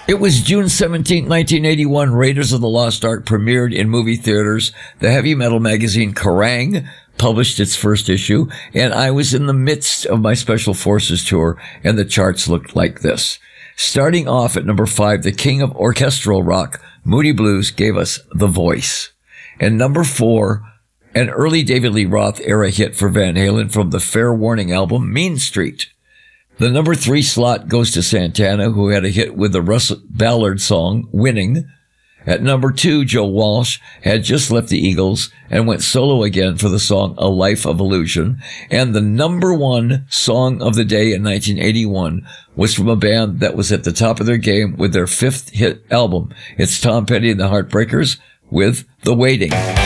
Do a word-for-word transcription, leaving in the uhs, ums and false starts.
It was June seventeenth, nineteen eighty-one. Raiders of the Lost Ark premiered in movie theaters. The heavy metal magazine Kerrang! Published its first issue, and I was in the midst of my Special Forces tour, and the charts looked like this. Starting off at number five, the king of orchestral rock, Moody Blues, gave us The Voice. And number four, an early David Lee Roth era hit for Van Halen from the Fair Warning album, Mean Street. The number three slot goes to Santana, who had a hit with the Russ Ballard song, Winning. At number two, Joe Walsh had just left the Eagles and went solo again for the song A Life of Illusion. And the number one song of the day in nineteen eighty-one was from a band that was at the top of their game with their fifth hit album. It's Tom Petty and the Heartbreakers with The Waiting.